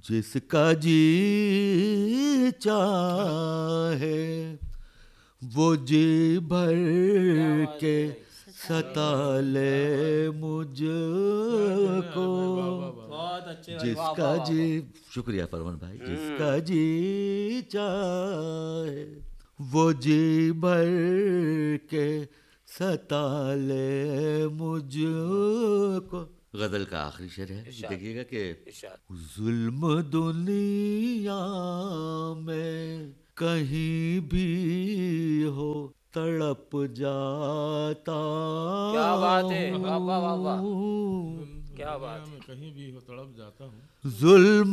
जिसका जी चाहे वो जी भर के सता ले मुझको। बहुत अच्छे भाई, वाह जिसका वाह वाह जी, वाह। शुक्रिया फरमान भाई। जिसका जी चाहे वो जी भर के सता ले मुझको। गजल का आखिरी शेर है, इरशाद देखिएगा कि इरशाद। जुल्म दुनिया में कहीं भी हो तड़प जाता क्या बात है, वाह वाह वाह वाह, हूँ। क्या दुनिया बात है। में कहीं भी हो तड़प जाता हूँ। जुल्म